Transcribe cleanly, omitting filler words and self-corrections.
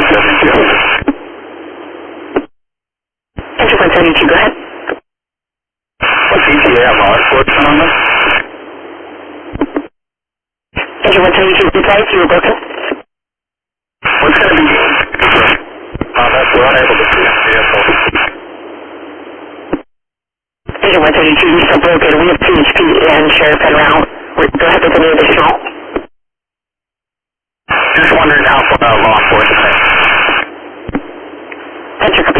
Engine 172, go ahead. What's ETA have law enforcement on this? Engine 172, replies, you were broken. What's going to be that's we're unable to see the vehicle. Engine 132, you still broken. We have PHP and Sheriff and route. Go ahead with any additional. Just wondering how far law enforcement